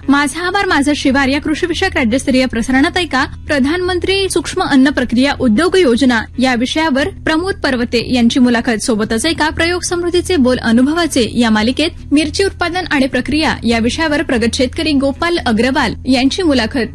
माझा आभार माझा शिवार या कृषीविषयक राज्यस्तरीय प्रसारणात ऐका प्रधानमंत्री सूक्ष्म अन्न प्रक्रिया उद्योग योजना या विषयावर प्रमोद पर्वते यांची मुलाखत. सोबतच ऐका प्रयोग समृद्धीचे बोल अनुभवाचे या मालिकेत मिरची उत्पादन आणि प्रक्रिया या विषयावर प्रगत शेतकरी गोपाल अग्रवाल यांची मुलाखत.